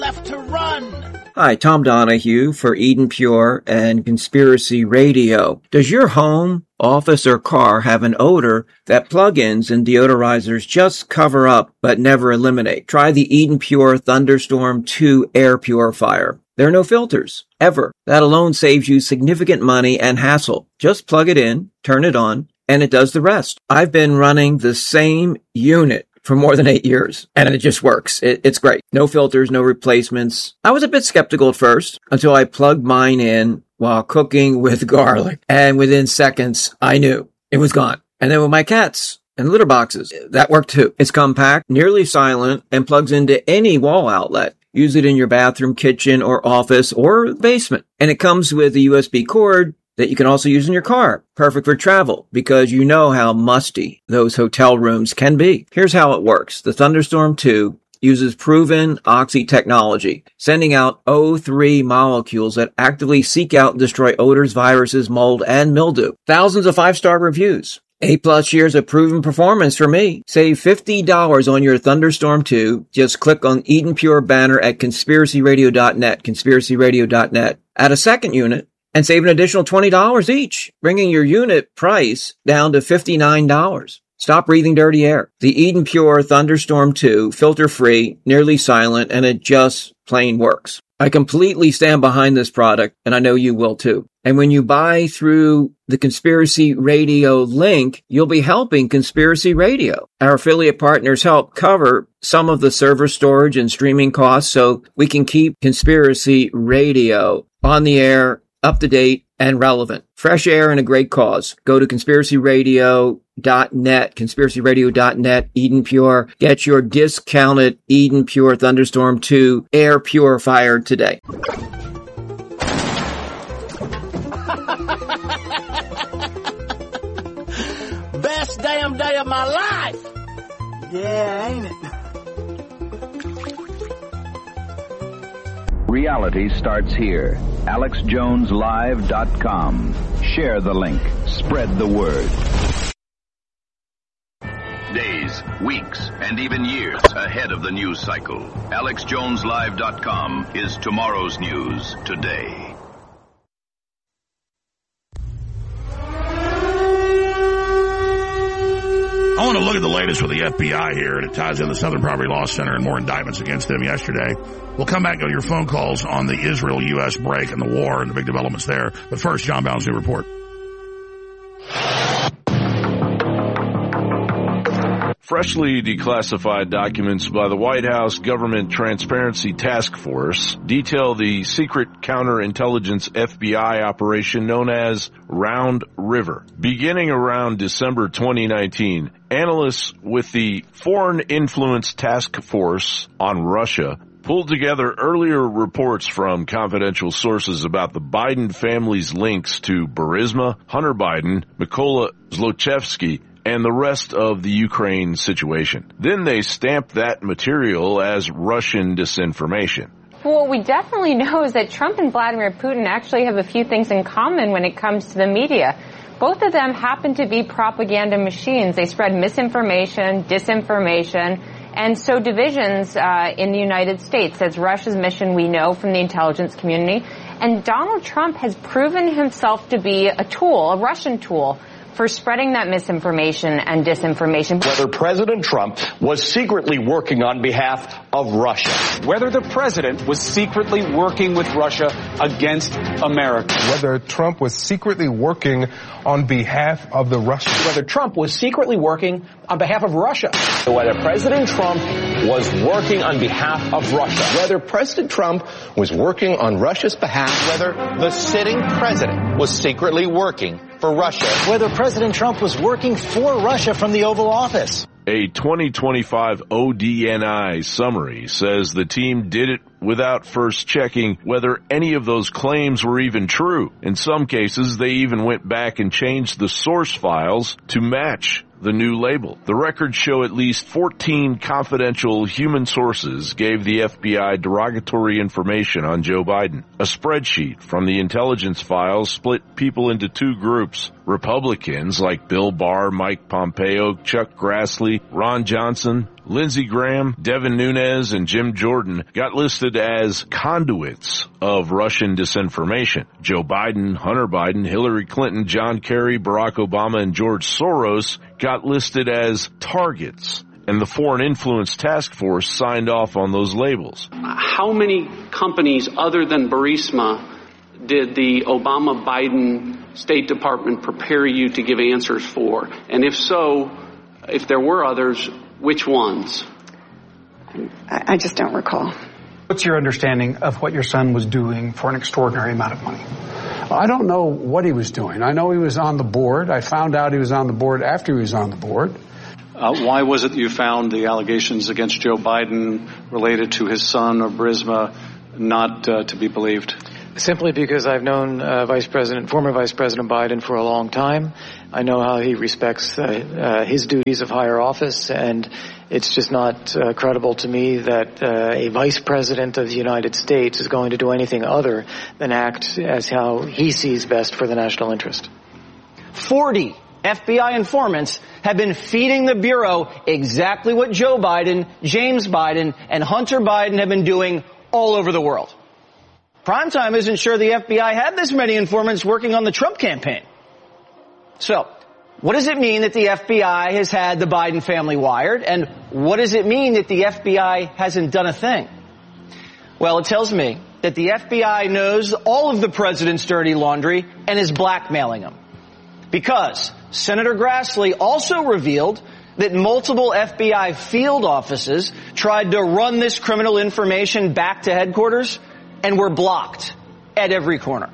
left to run. Hi, Tom Donahue for Eden Pure and Conspiracy Radio. Does your home, office, or car have an odor that plug-ins and deodorizers just cover up but never eliminate? Try the Eden Pure Thunderstorm 2 air purifier. There are no filters, ever. That alone saves you significant money and hassle. Just plug it in, turn it on, and it does the rest. I've been running the same unit for more than 8 years, and it just works. It's great. No filters, no replacements. I was a bit skeptical at first until I plugged mine in while cooking with garlic, and within seconds, I knew it was gone. And then with my cats and litter boxes, that worked too. It's compact, nearly silent, and plugs into any wall outlet. Use it in your bathroom, kitchen, or office, or basement. And it comes with a USB cord that you can also use in your car. Perfect for travel, because you know how musty those hotel rooms can be. Here's how it works. The Thunderstorm 2 uses proven oxy technology, sending out O3 molecules that actively seek out and destroy odors, viruses, mold, and mildew. Thousands of 5-star reviews. 8+ years of proven performance for me. Save $50 on your Thunderstorm 2. Just click on Eden Pure banner at conspiracyradio.net, conspiracyradio.net. Add a second unit and save an additional $20 each, bringing your unit price down to $59. Stop breathing dirty air. The Eden Pure Thunderstorm 2, filter-free, nearly silent, and it just plain works. I completely stand behind this product, and I know you will too. And when you buy through the Conspiracy Radio link, you'll be helping Conspiracy Radio. Our affiliate partners help cover some of the server storage and streaming costs so we can keep Conspiracy Radio on the air, up to date, and relevant. Fresh air and a great cause. Go to conspiracyradio.net, conspiracyradio.net, Eden Pure. Get your discounted Eden Pure Thunderstorm 2 air purifier today. Best damn day of my life. Yeah, ain't it? Reality starts here. AlexJonesLive.com. Share the link. Spread the word. Days, weeks, and even years ahead of the news cycle. AlexJonesLive.com is tomorrow's news today. I want to look at the latest with the FBI here, and it ties in the Southern Poverty Law Center and more indictments against them yesterday. We'll come back on your phone calls on the Israel-U.S. break and the war and the big developments there. But first, John Bowles' new report. Freshly declassified documents by the White House Government Transparency Task Force detail the secret counterintelligence FBI operation known as Round River. Beginning around December 2019, analysts with the Foreign Influence Task Force on Russia pulled together earlier reports from confidential sources about the Biden family's links to Burisma, Hunter Biden, Mykola Zlochevsky, and the rest of the Ukraine situation. Then they stamped that material as Russian disinformation. Well, what we definitely know is that Trump and Vladimir Putin actually have a few things in common when it comes to the media. Both of them happen to be propaganda machines. They spread misinformation, disinformation, and sow divisions in the United States. That's Russia's mission, we know, from the intelligence community. And Donald Trump has proven himself to be a tool, a Russian tool, for spreading that misinformation and disinformation. Whether President Trump was secretly working on behalf of Russia. Whether the president was secretly working with Russia against America. Whether Trump was secretly working on behalf of the Russians. Whether Trump was secretly working on behalf of Russia. Whether President Trump was working on behalf of Russia. Whether President Trump was working on Russia's behalf. Whether the sitting president was secretly working for Russia. Whether President Trump was working for Russia from the Oval Office. A 2025 ODNI summary says the team did it without first checking whether any of those claims were even true. In some cases, they even went back and changed the source files to match the new label. The records show at least 14 confidential human sources gave the FBI derogatory information on Joe Biden. A spreadsheet from the intelligence files split people into two groups. Republicans like Bill Barr, Mike Pompeo, Chuck Grassley, Ron Johnson, Lindsey Graham, Devin Nunes, and Jim Jordan got listed as conduits of Russian disinformation. Joe Biden, Hunter Biden, Hillary Clinton, John Kerry, Barack Obama, and George Soros got listed as targets. And the Foreign Influence Task Force signed off on those labels. How many companies other than Burisma did the Obama-Biden State Department prepare you to give answers for? And if so, if there were others, which ones? I just don't recall. What's your understanding of what your son was doing for an extraordinary amount of money? I don't know what he was doing. I know he was on the board. I found out he was on the board after he was on the board. Why was it that you found the allegations against Joe Biden related to his son or Burisma not to be believed? Simply because I've known former Vice President Biden for a long time. I know how he respects his duties of higher office, and it's just not credible to me that a Vice President of the United States is going to do anything other than act as how he sees best for the national interest. 40 FBI informants have been feeding the Bureau exactly what Joe Biden, James Biden, and Hunter Biden have been doing all over the world. Primetime isn't sure the FBI had this many informants working on the Trump campaign. So, what does it mean that the FBI has had the Biden family wired, and what does it mean that the FBI hasn't done a thing? Well, it tells me that the FBI knows all of the president's dirty laundry and is blackmailing him. Because Senator Grassley also revealed that multiple FBI field offices tried to run this criminal information back to headquarters and were blocked at every corner.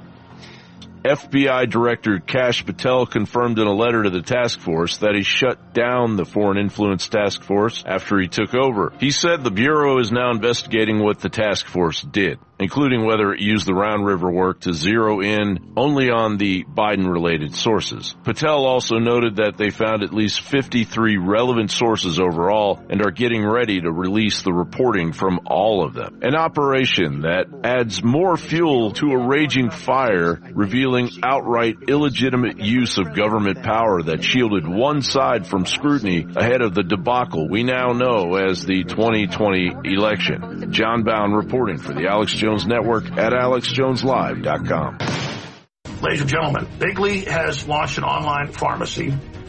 FBI Director Kash Patel confirmed in a letter to the task force that he shut down the Foreign Influence Task Force after he took over. He said the Bureau is now investigating what the task force did, including whether it used the Round River work to zero in only on the Biden-related sources. Patel also noted that they found at least 53 relevant sources overall and are getting ready to release the reporting from all of them. An operation that adds more fuel to a raging fire, revealing outright illegitimate use of government power that shielded one side from scrutiny ahead of the debacle we now know as the 2020 election. John Bound reporting for the Alex Jones Network at alexjoneslive.com. Ladies and gentlemen, Bigley has launched an online pharmacy,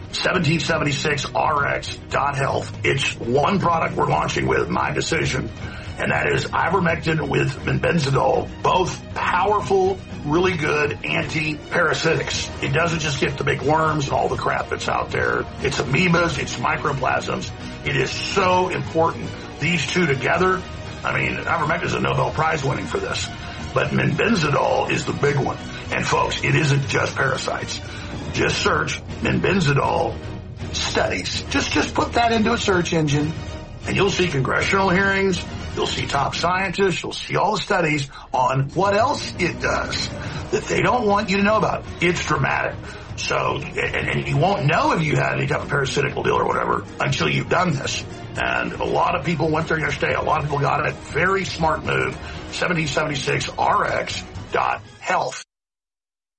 1776rx.health. It's one product we're launching with, my decision, and that is ivermectin with benzidol, both powerful, really good anti-parasitics. It doesn't just get the big worms and all the crap that's out there. It's amoebas, it's microplasms. It is so important. These two together, I mean, ivermectin is a Nobel Prize winning for this, but benzidol is the big one. And folks, it isn't just parasites. Just search benzidol studies. Just put that into a search engine, and you'll see congressional hearings. You'll see top scientists. You'll see all the studies on what else it does that they don't want you to know about. It's dramatic. So, and you won't know if you had any type of parasitical deal or whatever until you've done this. And a lot of people went there yesterday. A lot of people got it. Very smart move. 1776rx.health.